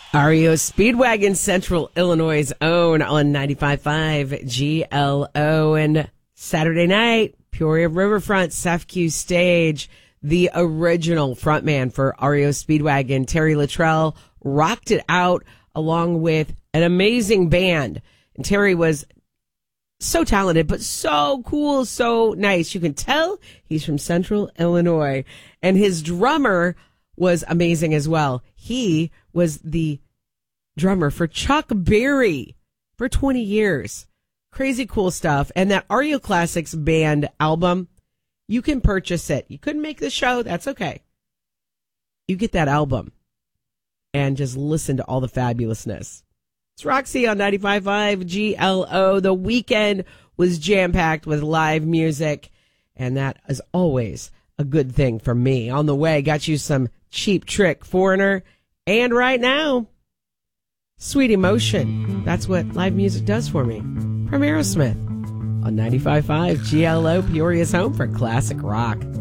REO Speedwagon, Central Illinois' own on 95.5 GLO. And Saturday night, Peoria Riverfront, SEFCU stage, the original frontman for REO Speedwagon, Terry Luttrell, rocked it out along with an amazing band. And Terry was so talented, but so cool, so nice. You can tell he's from Central Illinois. And his drummer was amazing as well. He was the drummer for Chuck Berry for 20 years. Crazy cool stuff. And that REO Classics Band album, you can purchase it. You couldn't make the show. That's okay. You get that album and just listen to all the fabulousness. It's Roxy on 95.5 GLO. The weekend was jam-packed with live music, and that is always a good thing for me. On the way, got you some Cheap Trick, Foreigner, and right now, Sweet Emotion. That's what live music does for me. From Aerosmith on 95.5 GLO, Peoria's home for classic rock.